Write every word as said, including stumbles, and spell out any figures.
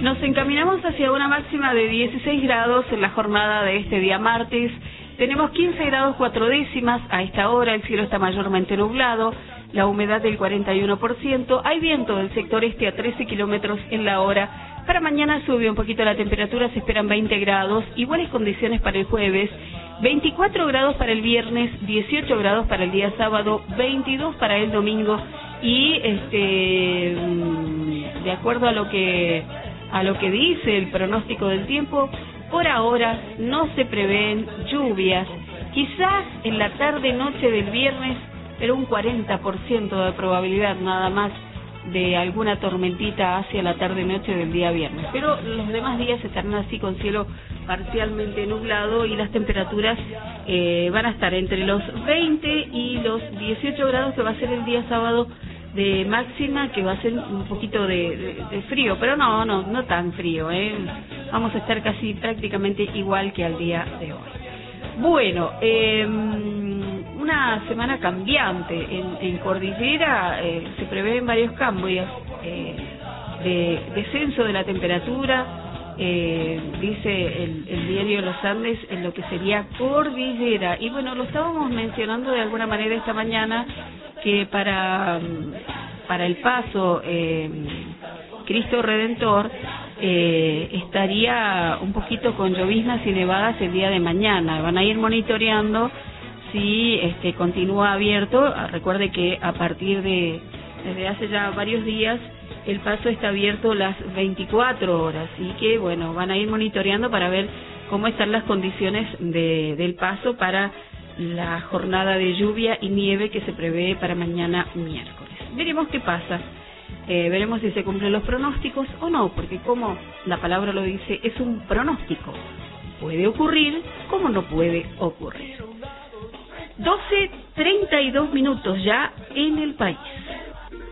Nos encaminamos hacia una máxima de dieciséis grados en la jornada de este día martes. Tenemos quince grados cuatro décimas a esta hora, el cielo está mayormente nublado, la humedad del cuarenta y uno por ciento, hay viento del sector este a trece kilómetros en la hora. Para mañana sube un poquito la temperatura, se esperan veinte grados, iguales condiciones para el jueves, veinticuatro grados para el viernes, dieciocho grados para el día sábado, veintidós para el domingo y este de acuerdo a lo que a lo que dice el pronóstico del tiempo, por ahora no se prevén lluvias, quizás en la tarde-noche del viernes, pero un cuarenta por ciento de probabilidad nada más de alguna tormentita hacia la tarde-noche del día viernes. Pero los demás días estarán así con cielo parcialmente nublado y las temperaturas eh, van a estar entre los veinte y los dieciocho grados, que va a ser el día sábado de máxima, que va a ser un poquito de, de, de frío, pero no, no, no tan frío, ¿eh? Vamos a estar casi prácticamente igual que al día de hoy. Bueno, eh, una semana cambiante en, en Cordillera, eh, se prevén varios cambios eh, de descenso de la temperatura, eh, dice el, el diario Los Andes, en lo que sería Cordillera, y bueno, lo estábamos mencionando de alguna manera esta mañana, que para, para el paso eh, Cristo Redentor eh, estaría un poquito con lloviznas y nevadas el día de mañana. Van a ir monitoreando si este, continúa abierto. Recuerde que a partir de, desde hace ya varios días, el paso está abierto las veinticuatro horas y que, bueno, van a ir monitoreando para ver cómo están las condiciones de, del paso para la jornada de lluvia y nieve que se prevé para mañana miércoles. Veremos qué pasa, eh, veremos si se cumplen los pronósticos o no, porque como la palabra lo dice, es un pronóstico. Puede ocurrir como no puede ocurrir. doce treinta y dos minutos ya en el país.